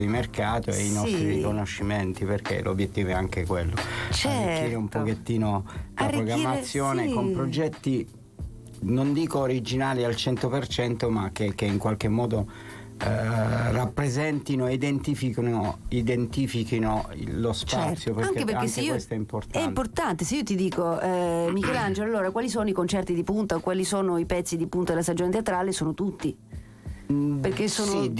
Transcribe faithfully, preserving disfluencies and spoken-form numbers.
di mercato e i nostri Sì. riconoscimenti, perché l'obiettivo è anche quello, Certo. arricchire un pochettino la Arricchire, programmazione sì. con progetti non dico originali al cento per cento, ma che, che in qualche modo eh, rappresentino e identifichino, identifichino lo spazio, Certo, perché anche perché se io, questo è importante. È importante, se io ti dico eh, Michelangelo, allora quali sono i concerti di punta, quali sono i pezzi di punta della stagione teatrale, sono tutti. Perché sono Sì,